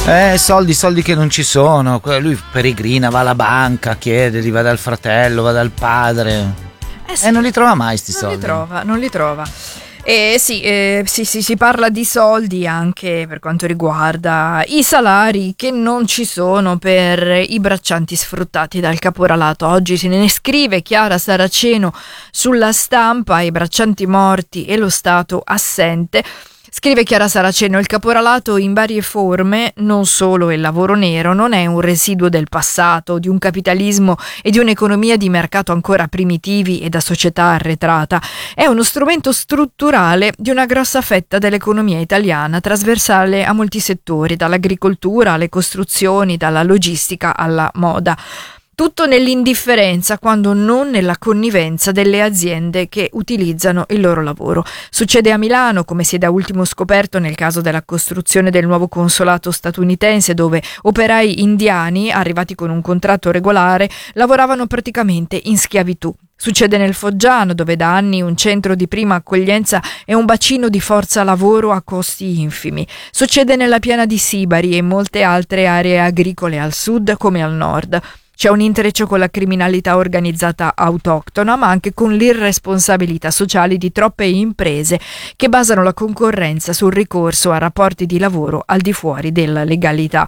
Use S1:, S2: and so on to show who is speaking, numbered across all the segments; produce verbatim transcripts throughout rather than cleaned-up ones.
S1: Eh, soldi, soldi che non ci sono. Lui peregrina, va alla banca, chiede, li va dal fratello, va dal padre.
S2: Eh sì,
S1: E non li trova mai sti
S2: non
S1: soldi.
S2: li trova, non li trova. E sì, eh, sì, sì, si parla di soldi anche per quanto riguarda i salari che non ci sono per i braccianti sfruttati dal caporalato. Oggi se ne scrive Chiara Saraceno sulla Stampa, i braccianti morti e lo Stato assente. Scrive Chiara Saraceno: il caporalato in varie forme, non solo il lavoro nero, non è un residuo del passato, di un capitalismo e di un'economia di mercato ancora primitivi e da società arretrata. È uno strumento strutturale di una grossa fetta dell'economia italiana, trasversale a molti settori, dall'agricoltura alle costruzioni, dalla logistica alla moda. Tutto nell'indifferenza, quando non nella connivenza delle aziende che utilizzano il loro lavoro. Succede a Milano, come si è da ultimo scoperto nel caso della costruzione del nuovo consolato statunitense, dove operai indiani, arrivati con un contratto regolare, lavoravano praticamente in schiavitù. Succede nel Foggiano, dove da anni un centro di prima accoglienza è un bacino di forza lavoro a costi infimi. Succede nella piana di Sibari e in molte altre aree agricole al sud come al nord. C'è un intreccio con la criminalità organizzata autoctona, ma anche con l'irresponsabilità sociale di troppe imprese che basano la concorrenza sul ricorso a rapporti di lavoro al di fuori della legalità.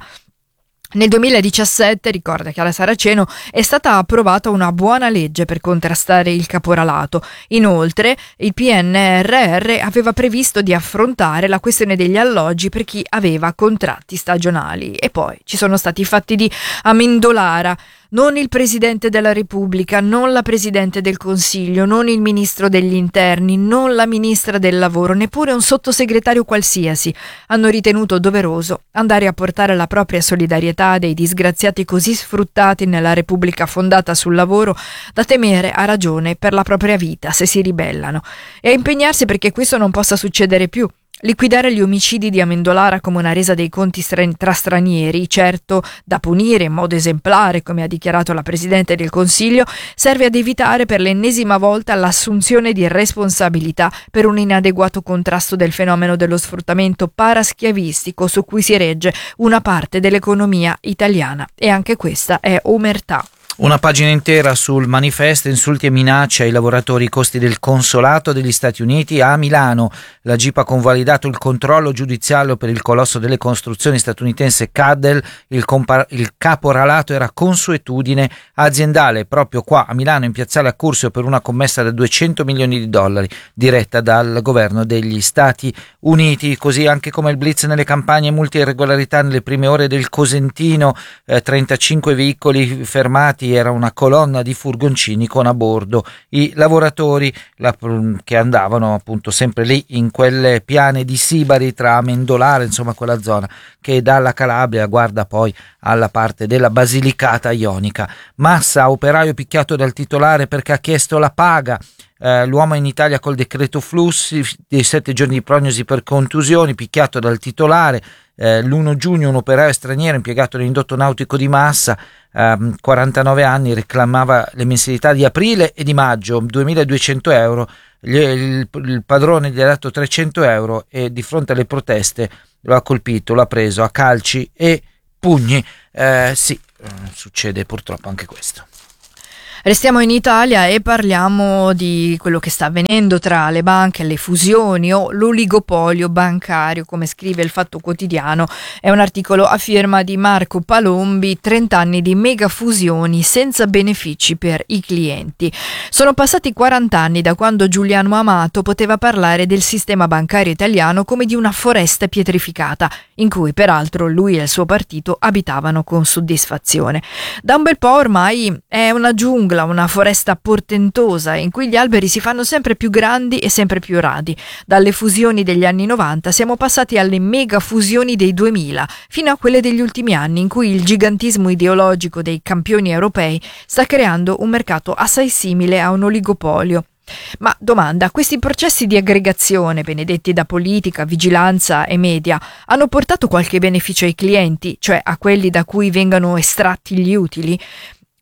S2: Nel duemiladiciassette, ricorda Chiara Saraceno, è stata approvata una buona legge per contrastare il caporalato. Inoltre, il P N R R aveva previsto di affrontare la questione degli alloggi per chi aveva contratti stagionali. E poi ci sono stati i fatti di Amendolara. Non il Presidente della Repubblica, non la Presidente del Consiglio, non il Ministro degli Interni, non la Ministra del Lavoro, neppure un sottosegretario qualsiasi hanno ritenuto doveroso andare a portare la propria solidarietà dei disgraziati così sfruttati nella Repubblica fondata sul lavoro da temere a ragione per la propria vita se si ribellano, e a impegnarsi perché questo non possa succedere più. Liquidare gli omicidi di Amendolara come una resa dei conti tra stranieri, certo da punire in modo esemplare, come ha dichiarato la Presidente del Consiglio, serve ad evitare per l'ennesima volta l'assunzione di responsabilità per un inadeguato contrasto del fenomeno dello sfruttamento paraschiavistico su cui si regge una parte dell'economia italiana. E anche questa è omertà.
S1: Una pagina intera sul manifesto: insulti e minacce ai lavoratori, i costi del consolato degli Stati Uniti a Milano. La G I P ha convalidato il controllo giudiziario per il colosso delle costruzioni statunitense Caddell. Il, compar- il caporalato era consuetudine aziendale proprio qua a Milano, in piazzale Accursio, per una commessa da duecento milioni di dollari diretta dal governo degli Stati Uniti. Così anche come il blitz nelle campagne, multi e irregolarità nelle prime ore del Cosentino, eh, trentacinque veicoli fermati, era una colonna di furgoncini con a bordo i lavoratori la, che andavano appunto sempre lì in quelle piane di Sibari tra Amendolara, insomma quella zona che dalla Calabria guarda poi alla parte della Basilicata Ionica. Massa, operaio picchiato dal titolare perché ha chiesto la paga. Eh, l'uomo in Italia col decreto flussi dei sette giorni di prognosi per contusioni, picchiato dal titolare. Eh, l'primo giugno un operaio straniero impiegato nell'indotto nautico di Massa, ehm, quarantanove anni, reclamava le mensilità di aprile e di maggio, duemiladuecento euro. Gli, il, il padrone gli ha dato trecento euro e di fronte alle proteste lo ha colpito, l'ha preso a calci e pugni. Eh, sì, succede purtroppo anche questo.
S2: Restiamo in Italia e parliamo di quello che sta avvenendo tra le banche, le fusioni o l'oligopolio bancario, come scrive il Fatto Quotidiano. È un articolo a firma di Marco Palombi, trenta anni di mega fusioni senza benefici per i clienti. Sono passati quaranta anni da quando Giuliano Amato poteva parlare del sistema bancario italiano come di una foresta pietrificata, in cui peraltro lui e il suo partito abitavano con soddisfazione. Da un bel po' ormai è una giungla, una foresta portentosa in cui gli alberi si fanno sempre più grandi e sempre più radi. Dalle fusioni degli anni novanta siamo passati alle mega fusioni dei duemila, fino a quelle degli ultimi anni in cui il gigantismo ideologico dei campioni europei sta creando un mercato assai simile a un oligopolio. Ma domanda, questi processi di aggregazione, benedetti da politica, vigilanza e media, hanno portato qualche beneficio ai clienti, cioè a quelli da cui vengano estratti gli utili?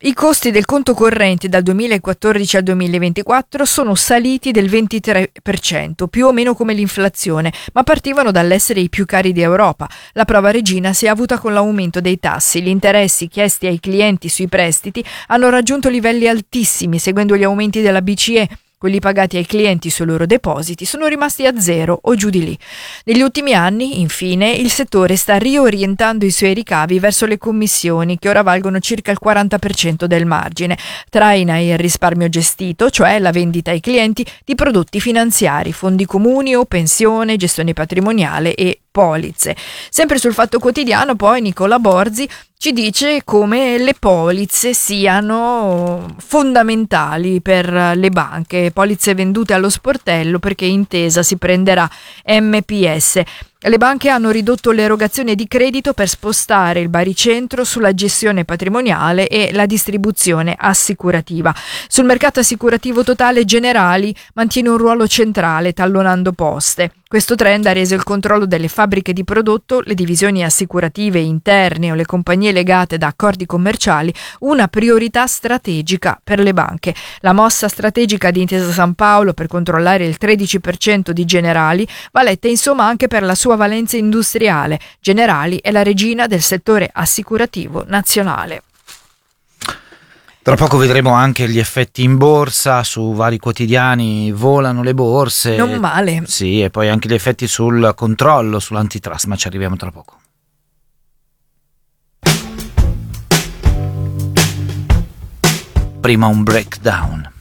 S2: I costi del conto corrente dal duemilaquattordici al duemilaventiquattro sono saliti del ventitré per cento, più o meno come l'inflazione, ma partivano dall'essere i più cari d'Europa. La prova regina si è avuta con l'aumento dei tassi. Gli interessi chiesti ai clienti sui prestiti hanno raggiunto livelli altissimi, seguendo gli aumenti della B C E. Quelli pagati ai clienti sui loro depositi sono rimasti a zero o giù di lì. Negli ultimi anni, infine, il settore sta riorientando i suoi ricavi verso le commissioni, che ora valgono circa il quaranta per cento del margine. Traina il risparmio gestito, cioè la vendita ai clienti di prodotti finanziari, fondi comuni o pensione, gestione patrimoniale e polizze. Sempre sul Fatto Quotidiano, poi, Nicola Borzi ci dice come le polizze siano fondamentali per le banche, polizze vendute allo sportello perché Intesa si prenderà M P S. Le banche hanno ridotto l'erogazione di credito per spostare il baricentro sulla gestione patrimoniale e la distribuzione assicurativa. Sul mercato assicurativo totale, Generali mantiene un ruolo centrale, tallonando Poste. Questo trend ha reso il controllo delle fabbriche di prodotto, le divisioni assicurative interne o le compagnie legate da accordi commerciali una priorità strategica per le banche. La mossa strategica di Intesa Sanpaolo per controllare il tredici per cento di Generali va letta insomma anche per la sua valenza industriale. Generali è la regina del settore assicurativo nazionale.
S1: Tra poco vedremo anche gli effetti in borsa, su vari quotidiani volano le borse.
S2: Non male.
S1: Sì, e poi anche gli effetti sul controllo, sull'antitrust, ma ci arriviamo tra poco. Prima un breakdown.